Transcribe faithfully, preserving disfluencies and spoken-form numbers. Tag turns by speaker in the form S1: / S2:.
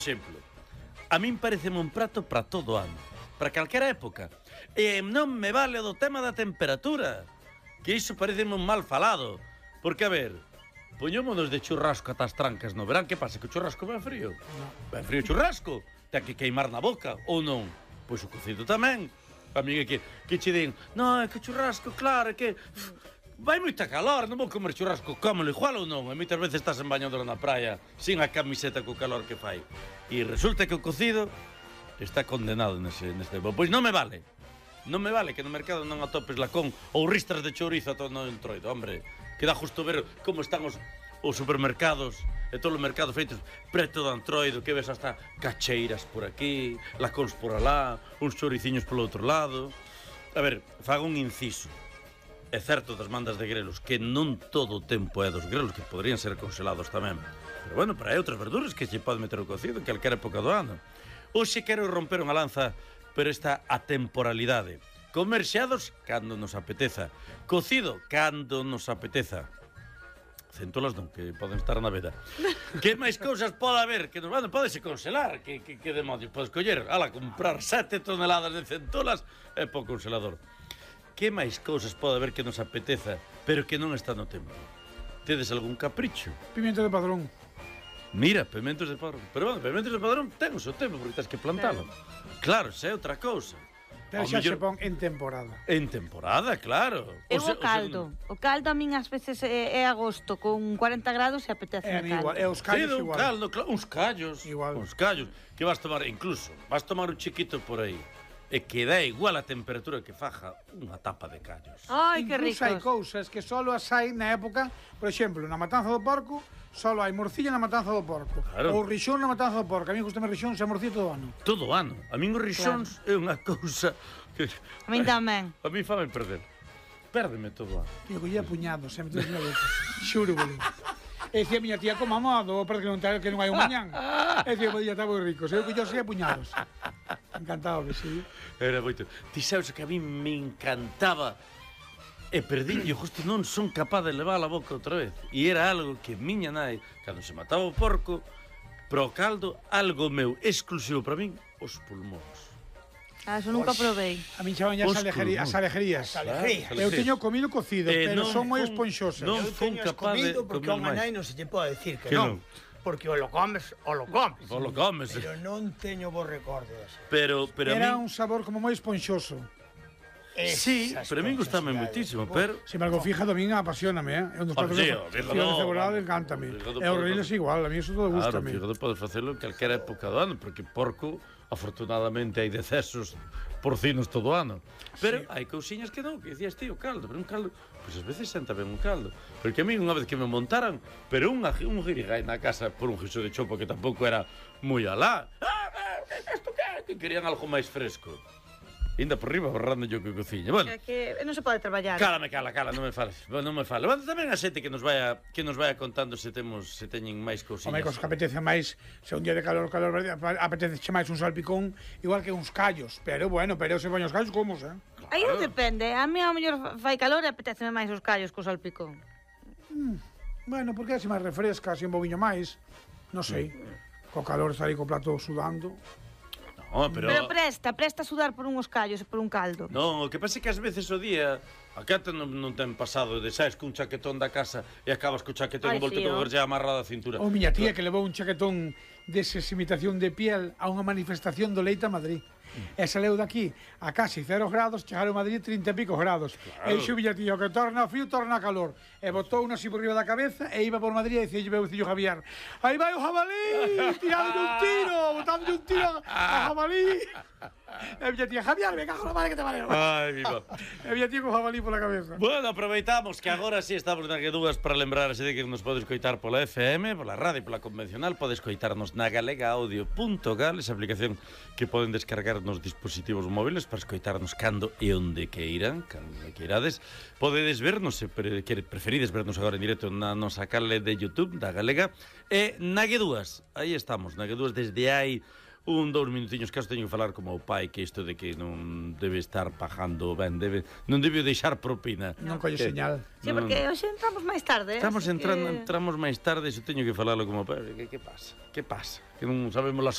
S1: exemplo, a min pareceme un prato para todo ano, para calquera época. E non me vale o do tema da temperatura, que iso pareceme un mal falado. Porque, a ver, poñémonos de churrasco ata as trancas no verán, que pasa, que o churrasco ben frío? Ben frío o churrasco, ten que queimar na boca, ou non? Pois o cocido tamén. A mí é que, que che din, non, é que o churrasco, claro, é que... Vai moita calor, non vou comer churrasco, cómelo igual ou non? E moitas veces estás en bañadora na praia, sin a camiseta co calor que fai. E resulta que o cocido está condenado nese, neste... Pois non me vale. Non me vale que no mercado non atopes lacón ou ristras de chourizo todo no entroido. Hombre, que dá justo ver como están os, os supermercados e todos os mercados feitos preto do antroido, que ves hasta cacheiras por aquí, lacóns por alá, uns chouriciños polo outro lado. A ver, fago un inciso. É certo das mandas de grelos que non todo o tempo é dos grelos, que poderían ser congelados tamén. Pero bueno, para hai outras verduras que se pode meter o cocido en calquera época do ano. Hoxe quero romper unha lanza por esta atemporalidade. Comer xeados cando nos apeteza. Cocido cando nos apeteza. Centolas non, que poden estar na veda. Que máis cousas pode haber? Que nos van, podese congelar. Que, que, que demonios podes coller? Ala, comprar sete toneladas de centolas é po congelador. Que máis cousas pode haber que nos apeteza, pero que non está no tempo? Tedes algún capricho?
S2: Pimiento de padrón.
S1: Mira, pimentos de padrón. Pero, bueno, pimentos de padrón ten o seu tempo, porque tens que plantalo. Claro, xa é outra cousa.
S2: Pero xa se pon en temporada.
S1: En temporada, claro.
S3: Eu o caldo. O caldo a min ás veces é, é agosto, con cuarenta grados e apetece
S2: É,
S3: caldo.
S2: igual, é os callos
S1: sí,
S2: igual.
S1: Un caldo, claro, uns callos.
S2: Igual.
S1: Uns callos. Que vas tomar, incluso, vas tomar un chiquito por aí. E que dá igual a temperatura que faja unha tapa de callos.
S3: Ai, que
S2: Incluso hai
S3: ricos.
S2: cousas que solo as hai na época, por exemplo, na matanza do porco, solo hai morcilla na matanza do porco.
S1: Claro.
S2: Ou rixón na matanza do porco. A mí gustame rixón e morcilla todo o ano.
S1: Todo o ano. A min os rixóns claro. É unha cousa que...
S3: A min tamén.
S1: A min fame perder. Pérdeme todo o ano.
S2: Tío, collía puñados, sempre tres na boca. Xuro, boludo. E dicía a miña tía, como amado, para que non, que non hai un mañán. E dicía, podía estar moi rico. Eu que yo sei puñados. Encantado que sí.
S1: Era moito. Ti sabes que a mí me encantaba e perdí, e justo non son capaz de levar a boca outra vez. E era algo que miña nai, cando se mataba o porco, pro caldo, algo meu exclusivo para min, os pulmóns.
S3: Ah, eso nunca probei.
S2: A min chaman as alejerías. As alejerías. Eu teño comido cocido,
S1: Eh,
S2: pero
S1: non
S2: son moi
S1: fun-
S2: esponxosas.
S1: non
S4: Eu
S1: fun
S4: teño
S1: capaz de
S4: comido porque
S1: comer
S4: a unha
S1: máis.
S4: nai non se te pode decir que,
S1: Que
S4: non.
S1: non?
S4: Porque o lo comes o lo comes.
S1: Vos lo comes.
S4: Pero non teño vos recordos.
S1: Pero, pero a
S2: Era
S1: min...
S2: un sabor como moi esponxoso.
S1: Sí, pero a min gustame moitísimo, pero...
S2: Sin embargo, fíjate, a min apasioname, eh? É un dos
S1: Ah,
S2: platos
S1: sí,
S2: que
S1: o fíjado,
S2: fíjate cebolado
S1: vamos.
S2: encántame.
S1: Fíjado,
S2: E os
S1: por-
S2: riles igual, a mí eso todo
S1: Claro,
S2: gustame.
S1: fíjate, podes facelo en calquera época do ano, porque porco, afortunadamente, hai decesos porcinos todo o ano. Pero hai cousiñas que non, que dicías ti, o caldo, pero un caldo, pois ás veces senta ben un caldo. Porque a mí unha vez que me montaran, pero unha, un girigay na casa por un guiso de chopo que tampouco era moi alá. Ah, ah, isto que? Que querían algo máis fresco. Inda por riba, borrando yo que cociña. Bueno,
S3: É que non se pode traballar.
S1: cálame, cala, cala, non me fales, non me fales. Bueno, tamén a xente que nos vaya que nos vaya contando se temos se teñen máis cousiñas.
S2: Home, cos que apetece máis, se un día de calor, calor, apetece che máis un salpicón, igual que uns callos. Pero bueno, pero se poñen os callos, como, eh?
S3: Aí non depende. A mí ao mellor fai calor e apeteceme máis os callos co salpicón.
S2: Bueno, porque así máis refresca, así un bobiño máis. Non sei. Co calor estar aí co plato sudando.
S1: No, pero...
S3: Pero presta, presta a sudar por uns callos e por un caldo.
S1: Non, o que pasa é que ás veces o día a cata non, non ten pasado de saes cun chaquetón da casa e acabas co chaquetón
S3: Ai,
S1: envolto
S3: sí,
S1: con
S3: oh.
S1: verlla amarrada á cintura.
S2: Ou miña tía que levou un chaquetón deses imitación de piel a unha manifestación do Leite a Madrid. E saleu daqui a casi cero grados, chegaron a Madrid trinta e pico grados.
S1: Claro.
S2: E xo miña tía, o que torna frío, torna calor. E botou unha así por riba da cabeza e iba por Madrid e dicía, meu vecillo Javier, aí vai o jabalí, tirando un tiro, botando un tiro a jabalí. E miña tía, Javier, me cago na madre que te valeu.
S1: Ai, viva.
S2: E miña tía con jabalí pola cabeza.
S1: Bueno, aproveitamos que agora sí estamos na que dúas para lembrar así de que nos podes coitar pola F M, pola radio, pola convencional, podes coitarnos na galega audio punto gal, esa aplicación que poden descargar nos dispositivos móviles para escoitarnos cando e onde queiran, cando queirades. Podedes vernos, se pre, que preferides vernos agora en directo na nosa canle de YouTube da Galega, e na que dúas, aí estamos, na que dúas desde hai un, dous minutiños, caso teño que falar como o pai, que isto de que non debe estar pajando ben, debe, non debe deixar propina.
S2: Non colle
S1: Que-
S2: señal.
S3: Sí, porque hoxe entramos máis tarde.
S1: Estamos
S3: así
S1: entrando,
S3: que...
S1: entramos máis tarde, iso teño que falalo como pai. Que, que pasa? Que pasa? Que non sabemos las